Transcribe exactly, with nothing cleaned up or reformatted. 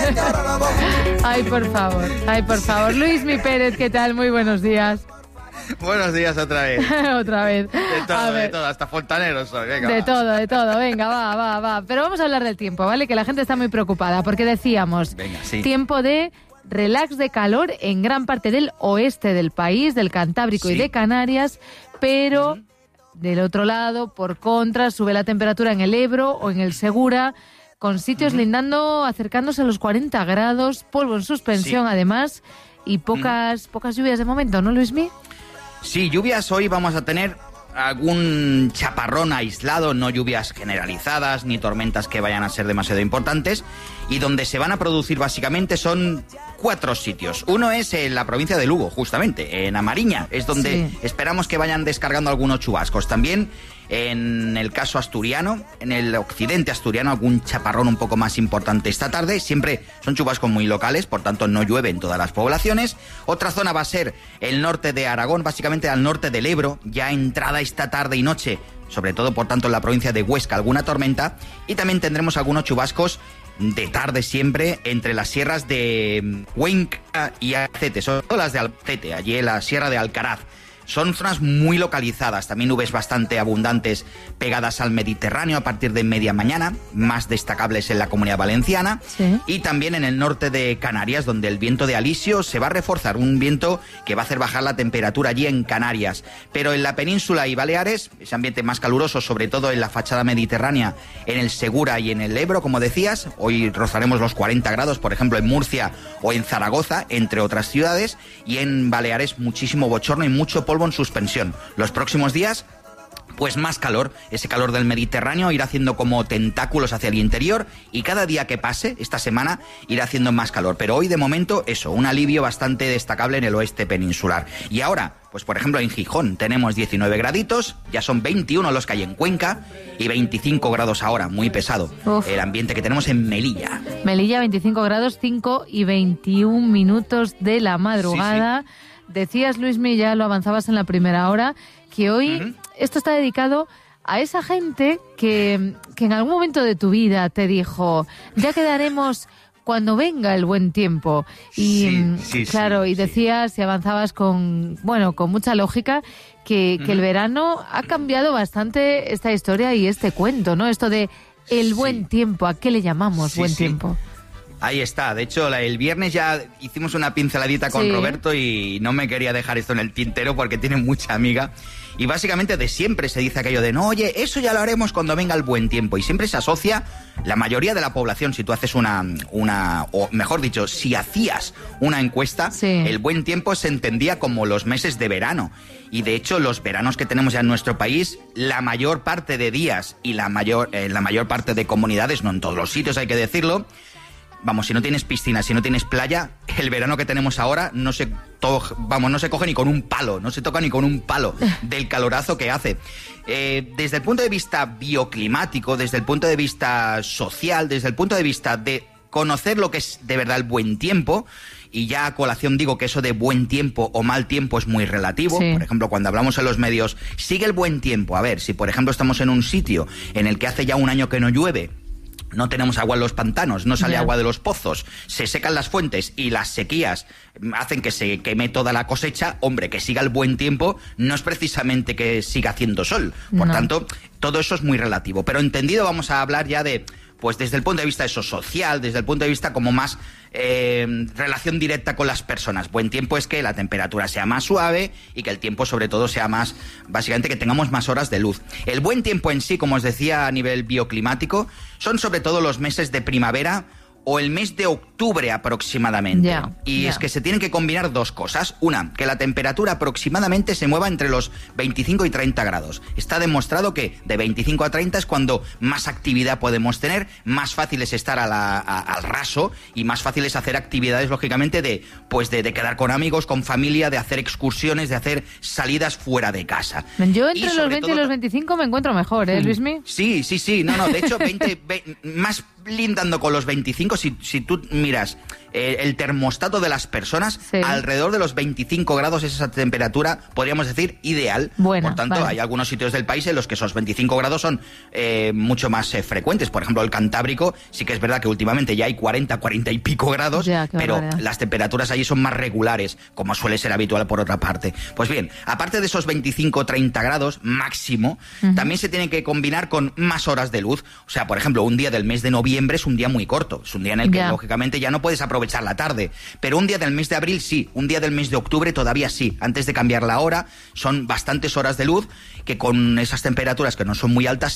Ay, por favor, ay, por favor. Luismi Pérez, ¿qué tal? Muy buenos días. Buenos días otra vez. Otra vez. De todo, de todo, hasta fontanero soy. Venga, de va. todo, de todo. Venga, va, va, va. Pero vamos a hablar del tiempo, ¿vale? Que la gente está muy preocupada porque decíamos, Venga, sí. tiempo de relax de calor en gran parte del oeste del país, del Cantábrico Sí. y de Canarias, pero uh-huh. del otro lado, por contra, sube la temperatura en el Ebro o en el Segura, con sitios uh-huh. lindando, acercándose a los cuarenta grados, polvo en suspensión sí. además, y pocas, uh-huh. pocas lluvias de momento, ¿no, Luismi? Sí, lluvias hoy vamos a tener algún chaparrón aislado, no lluvias generalizadas ni tormentas que vayan a ser demasiado importantes, y donde se van a producir básicamente son cuatro sitios. Uno es en la provincia de Lugo, justamente, en Amariña, es donde sí. esperamos que vayan descargando algunos chubascos. También en el caso asturiano, en el occidente asturiano, algún chaparrón un poco más importante esta tarde. Siempre son chubascos muy locales, por tanto no llueve en todas las poblaciones. Otra zona va a ser el norte de Aragón, básicamente al norte del Ebro, ya entrada esta tarde y noche, sobre todo por tanto en la provincia de Huesca, alguna tormenta. Y también tendremos algunos chubascos de tarde siempre entre las sierras de Cuenca y Albacete, sobre todo las de Albacete, allí en la sierra de Alcaraz. Son zonas muy localizadas, también nubes bastante abundantes pegadas al Mediterráneo a partir de media mañana, más destacables en la Comunidad Valenciana, sí. y también en el norte de Canarias, donde el viento de alisio se va a reforzar, un viento que va a hacer bajar la temperatura allí en Canarias. Pero en la península y Baleares, ese ambiente más caluroso, sobre todo en la fachada mediterránea, en el Segura y en el Ebro, como decías, hoy rozaremos los cuarenta grados, por ejemplo, en Murcia o en Zaragoza, entre otras ciudades, y en Baleares muchísimo bochorno y mucho polvo en suspensión. Los próximos días, pues más calor. Ese calor del Mediterráneo irá haciendo como tentáculos hacia el interior y cada día que pase, esta semana, irá haciendo más calor. Pero hoy, de momento, eso, un alivio bastante destacable en el oeste peninsular. Y ahora, pues por ejemplo, en Gijón tenemos diecinueve graditos, ya son veintiuno los que hay en Cuenca y veinticinco grados ahora, muy pesado. Uf. El ambiente que tenemos en Melilla. Melilla, veinticinco grados, cinco y veintiún minutos de la madrugada. Sí, sí. Decías, Luismi, ya lo avanzabas en la primera hora, que hoy uh-huh. esto está dedicado a esa gente que, que en algún momento de tu vida te dijo, ya quedaremos cuando venga el buen tiempo. Y sí, sí, claro, sí, y decías sí. y avanzabas con, bueno, con mucha lógica que, uh-huh. que el verano ha cambiado bastante esta historia y este cuento, ¿no? Esto de el buen sí. tiempo, ¿a qué le llamamos sí, buen sí. tiempo? Ahí está, de hecho el viernes ya hicimos una pinceladita con sí. Roberto y no me quería dejar esto en el tintero porque tiene mucha amiga y básicamente de siempre se dice aquello de no, oye, eso ya lo haremos cuando venga el buen tiempo y siempre se asocia la mayoría de la población, si tú haces una, una o mejor dicho, si hacías una encuesta, sí. el buen tiempo se entendía como los meses de verano y de hecho los veranos que tenemos ya en nuestro país, la mayor parte de días y la mayor, eh, la mayor parte de comunidades, no en todos los sitios hay que decirlo, vamos, si no tienes piscina, si no tienes playa, el verano que tenemos ahora no se, to- vamos, no se coge ni con un palo, no se toca ni con un palo del calorazo que hace. Eh, desde el punto de vista bioclimático, desde el punto de vista social, desde el punto de vista de conocer lo que es de verdad el buen tiempo, y ya a colación digo que eso de buen tiempo o mal tiempo es muy relativo. Sí. Por ejemplo, cuando hablamos en los medios, sigue el buen tiempo. A ver, si por ejemplo estamos en un sitio en el que hace ya un año que no llueve, no tenemos agua en los pantanos, no sale yeah. agua de los pozos, se secan las fuentes y las sequías hacen que se queme toda la cosecha, hombre, que siga el buen tiempo no es precisamente que siga haciendo sol. Por no. tanto, todo eso es muy relativo. Pero entendido, vamos a hablar ya de, pues desde el punto de vista eso social, desde el punto de vista como más eh, relación directa con las personas. Buen tiempo es que la temperatura sea más suave y que el tiempo sobre todo sea más, básicamente que tengamos más horas de luz. El buen tiempo en sí, como os decía a nivel bioclimático, son sobre todo los meses de primavera o el mes de octubre aproximadamente. Yeah, y yeah. es que se tienen que combinar dos cosas. Una, que la temperatura aproximadamente se mueva entre los veinticinco y treinta grados. Está demostrado que de veinticinco a treinta es cuando más actividad podemos tener, más fácil es estar a la, a, al raso y más fácil es hacer actividades, lógicamente, de, pues de, de quedar con amigos, con familia, de hacer excursiones, de hacer salidas fuera de casa. Yo entre los veinte todo, y los veinticinco me encuentro mejor, ¿eh, Luismi? Sí, sí, sí. No, no, de hecho, veinte, veinte, más... lindando con los veinticinco, si, si tú miras eh, el termostato de las personas, sí. alrededor de los veinticinco grados es esa temperatura, podríamos decir, ideal. Buena, por tanto, vale. hay algunos sitios del país en los que esos veinticinco grados son eh, mucho más eh, frecuentes. Por ejemplo, el Cantábrico, sí que es verdad que últimamente ya hay cuarenta, cuarenta y pico grados, ya, pero barbaridad. Las temperaturas allí son más regulares, como suele ser habitual por otra parte. Pues bien, aparte de esos veinticinco, treinta grados máximo, uh-huh. también se tiene que combinar con más horas de luz. O sea, por ejemplo, un día del mes de noviembre es un día muy corto, es un día en el que ya. lógicamente ya no puedes aprovechar la tarde, pero un día del mes de abril sí, un día del mes de octubre todavía sí, antes de cambiar la hora, son bastantes horas de luz que con esas temperaturas que no son muy altas